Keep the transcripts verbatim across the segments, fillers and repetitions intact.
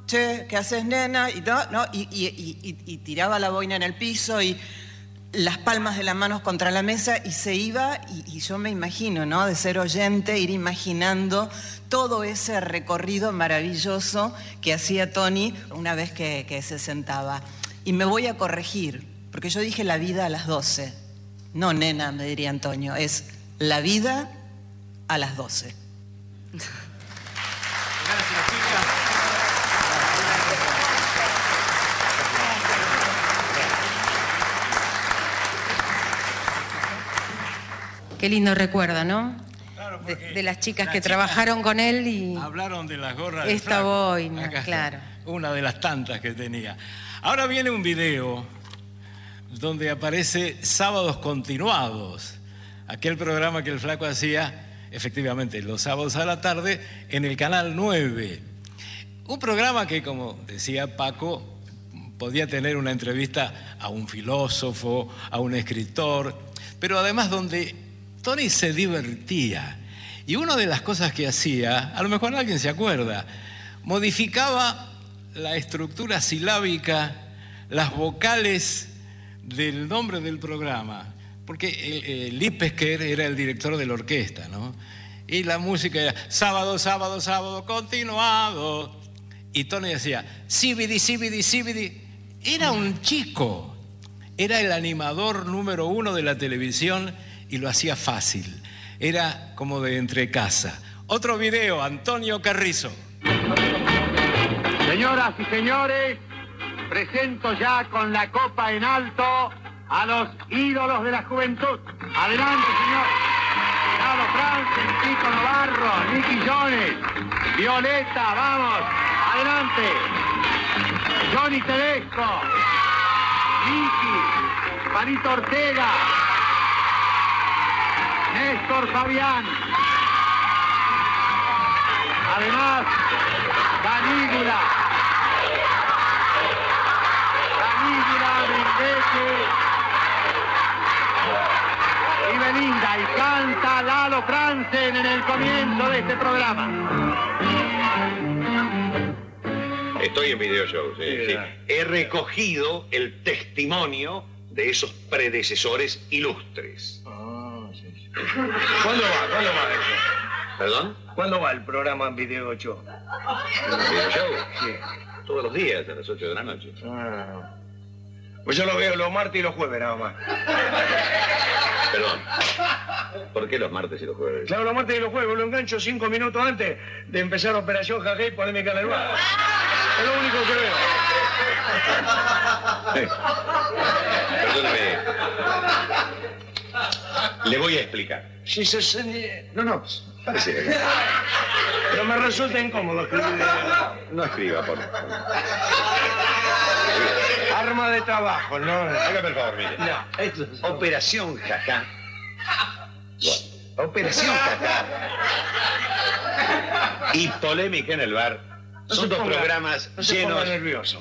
che, ¿qué haces, nena? Y, no, no, y, y, y, y tiraba la boina en el piso y las palmas de las manos contra la mesa y se iba, y, y yo me imagino, ¿no? De ser oyente, ir imaginando todo ese recorrido maravilloso que hacía Tony una vez que, que se sentaba. Y me voy a corregir, porque yo dije la vida a las doce. No, nena, me diría Antonio, es la vida a las doce. Gracias, chicas. Qué lindo recuerda, ¿no? Claro, de, de las chicas las que chicas trabajaron con él y... Hablaron de las gorras de esta flaco. boina, Acá claro. está, una de las tantas que tenía. Ahora viene un video donde aparece Sábados Continuados, aquel programa que el flaco hacía, efectivamente, los sábados a la tarde, en el Canal nueve. Un programa que, como decía Paco, podía tener una entrevista a un filósofo, a un escritor, pero además donde Tony se divertía. Y una de las cosas que hacía, a lo mejor alguien se acuerda, modificaba la estructura silábica, las vocales del nombre del programa, porque el, el Lipesker era el director de la orquesta, ¿no? Y la música era sábado, sábado, sábado, continuado. Y Tony decía, síbidi, síbidi, síbidi. Era un chico, era el animador número uno de la televisión y lo hacía fácil. Era como de entrecasa. Otro video, Antonio Carrizo. Señoras y señores, presento ya con la copa en alto a los ídolos de la juventud. Adelante, señor. Lalo Francis, Chico Navarro, Nicky Jones, Violeta, vamos. Adelante. Johnny Tedesco, Nicky, Marito Ortega, Néstor Fabián. Además, Canígula. Canígula, Brindete y Belinda. Y canta Lalo Franzen en el comienzo de este programa. Estoy en video show, sí, sí. He recogido el testimonio de esos predecesores ilustres. Ah, sí, sí. ¿Cuándo va? ¿Cuándo va eso? ¿Perdón? ¿Cuándo va el programa en video show? ¿En video show? Sí. Todos los días, a las ocho de la noche. Ah. Pues yo lo veo los martes y los jueves nada más. Perdón. ¿Por qué los martes y los jueves? Claro, los martes y los jueves lo engancho cinco minutos antes de empezar Operación Jajé y Polémica en el Bar. Es lo único que veo. Sí. Perdóneme. Le voy a explicar. Si se... se... No, no. Parece. Pero me resulta incómodo escribir. No escriba, por favor. Arma de trabajo, ¿no? Hágame el favor, mire. No, esto es... Operación Jajá. Operación Jajá. Y Polémica en el Bar. No Son dos ponga, programas no se llenos... ponga nervioso.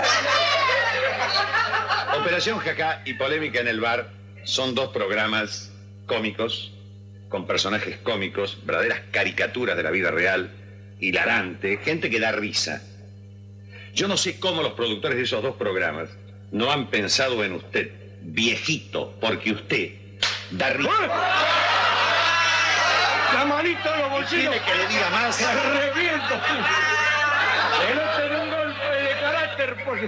Operación Jajá y Polémica en el Bar son dos programas cómicos, con personajes cómicos, verdaderas caricaturas de la vida real, hilarante, gente que da risa. Yo no sé cómo los productores de esos dos programas no han pensado en usted, viejito, porque usted da risa. La manito en los bolsillos. ¿Quiere que le diga más? ¡Me reviento! Que no te dé un golpe de carácter porque...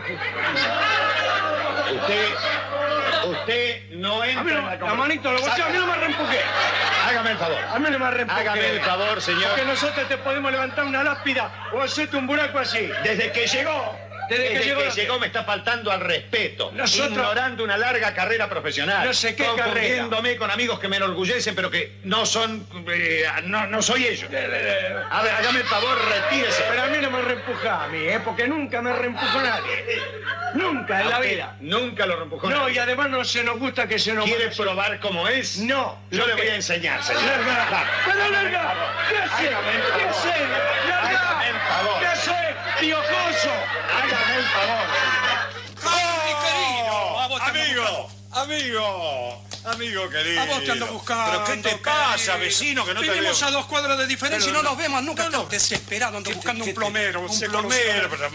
Usted, usted no entra A mí no, en la la manito en los bolsillos, a mí no me reempuje. Hágame el favor. A mí no me reempuje. Hágame el favor, señor. Porque nosotros te podemos levantar una lápida o hacerte un buraco así. Desde que llegó, Desde desde, que que, llegó, llegó me está faltando al respeto, Nosotros- ignorando una larga carrera profesional, No sé qué confundiéndome con amigos que me enorgullecen, pero que no son, eh, no, no soy ellos. A ver, hágame el favor, retírese. Pero a mí no me reempuja a mí, ¿eh? Porque nunca me reempujó nadie. Nunca en la A usted vida. Nunca lo reempujó No, nadie. y además no se nos gusta que se nos... ¿Quiere probar cómo es? No. Yo lo le que- voy a enseñar, señor. Larga. Vamos. ¡Pero larga! ¿Qué hace? Hágame el ¿Qué favor. hace? ¡Larga! Hágame el favor. ¿Qué hace? ¡Piojoso! Hágame el favor. ¡Ay, mi querido! A vos te ando Amigo, amigo, amigo querido. A vos te ando buscando. ¿Pero qué te pasa, vecino, que no te veo? Vivimos a dos cuadras de diferencia Pero y no no- nos vemos nunca. no, no. Estoy desesperado, ando ¿Qué te- buscando qué un te- plomero, un un plomero, pero